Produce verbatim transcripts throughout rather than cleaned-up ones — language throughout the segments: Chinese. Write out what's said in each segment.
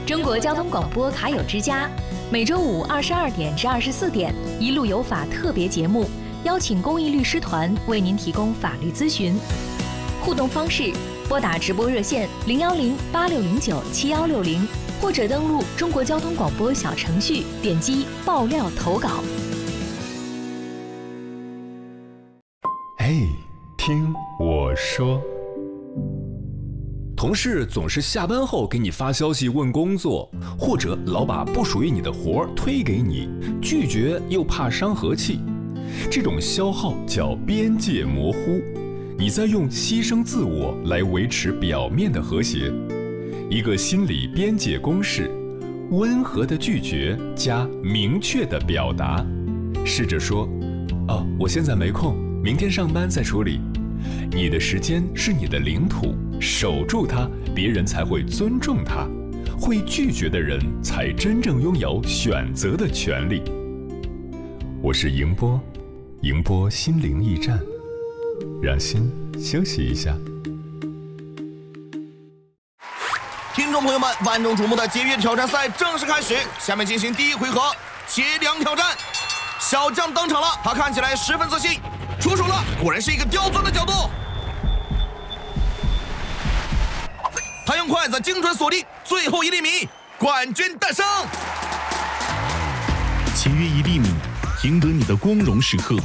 中国交通广播卡友之家，每周五二十二点至二十四点，一路有法特别节目，邀请公益律师团为您提供法律咨询。互动方式：拨打直播热线零幺零八六零九七幺六零，或者登录中国交通广播小程序，点击爆料投稿。 嘿，听我说。同事总是下班后给你发消息问工作，或者老把不属于你的活儿推给你，拒绝又怕伤和气，这种消耗叫边界模糊。你在用牺牲自我来维持表面的和谐。一个心理边界公式：温和的拒绝加明确的表达。试着说：哦，我现在没空，明天上班再处理。你的时间是你的领土，守住它，别人才会尊重它。会拒绝的人才真正拥有选择的权利。我是迎波，迎波心灵驿站，让心休息一下。 听众朋友们，万众瞩目的节约挑战赛正式开始，下面进行第一回合节粮挑战。小将登场了，他看起来十分自信，出手了，果然是一个刁钻的角度。他用筷子精准锁定最后一粒米，冠军诞生。 节约一粒米，赢得你的光荣时刻。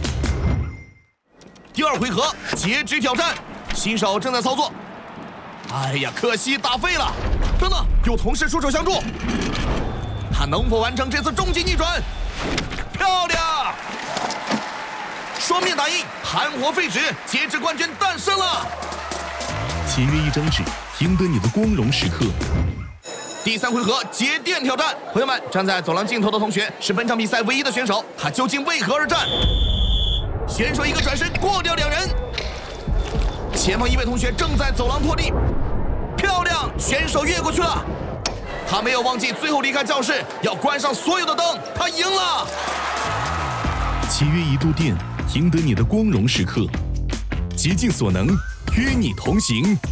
第二回合截肢挑战，新手正在操作。哎呀，可惜打废了。等等，有同事出手相助，他能否完成这次终极逆转？漂亮！双面打印，含活废纸，截肢冠军诞生了。 节约一张纸，赢得你的光荣时刻。 第三回合节电挑战，朋友们，站在走廊尽头的同学是本场比赛唯一的选手，他究竟为何而战？选手一个转身过掉两人，前方一位同学正在走廊拖地，漂亮，选手越过去了。他没有忘记最后离开教室要关上所有的灯，他赢了。 节约一度电，赢得你的光荣时刻。竭尽所能，与你同行。